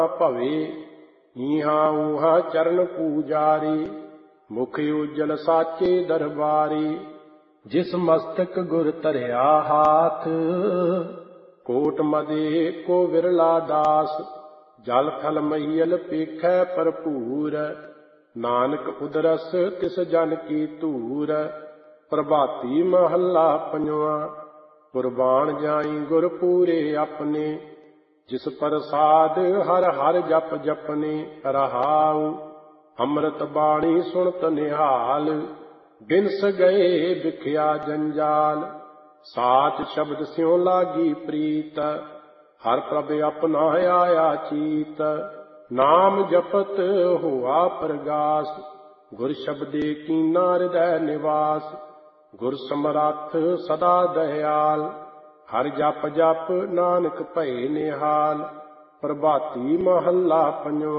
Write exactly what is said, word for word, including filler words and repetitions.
ਭਵੇ। ਈਹਾ ਊਹਾ ਚਰਨ ਪੂਜਾਰੀ, ਮੁਖ ਉਜਲ ਸਾਚੇ ਦਰਬਾਰੀ। ਜਿਸ ਮਸਤਕ ਗੁਰ ਧਰਿਆ ਹਾਥ, ਕੋਟ ਮਦੇ ਕੋ ਵਿਰਲਾ ਦਾਸ। ਜਲ ਥਲ ਮਹੀਲ ਪੇਖੈ ਭਰਪੂਰ, ਨਾਨਕ ਉਦਰਸ ਤਿਸ ਜਨ ਕੀ ਧੂਰ। ਪ੍ਰਭਾਤੀ ਮਹੱਲਾ ਪੰਜਵਾ। ਕੁਰਬਾਨ ਜਾਈ ਗੁਰ ਪੂਰੇ ਆਪਣੇ, ਜਿਸ ਪ੍ਰਸਾਦ ਹਰ ਹਰ ਜਪ ਜਪਨੇ। ਰਹਾਉ ਅੰਮ੍ਰਿਤ ਬਾਣੀ ਸੁਣਤ ਨਿਹਾਲ, ਬਿਨਸ ਗਏ ਵਿਖਿਆ ਜੰਜਾਲ। ਸਾਚ ਸ਼ਬਦ ਸਿਉ ਲਾਗੀ ਪ੍ਰੀਤ, ਹਰ ਪ੍ਰਭ ਆਪਣਾ ਆਇਆ ਚੀਤ। ਨਾਮ ਜਪਤ ਹੋਆ ਪ੍ਰਗਾਸ, ਗੁਰ ਸ਼ਬਦੇ ਕੀਨਾ ਹਿਰਦੈ ਨਿਵਾਸ। ਗੁਰ ਸਮਰੱਥ ਸਦਾ ਦਇਆਲ, ਹਰ ਜਪ ਜਪ ਨਾਨਕ ਭਏ ਨਿਹਾਲ। ਪ੍ਰਭਾਤੀ ਮਹੱਲਾ ਪੰਜਵਾ।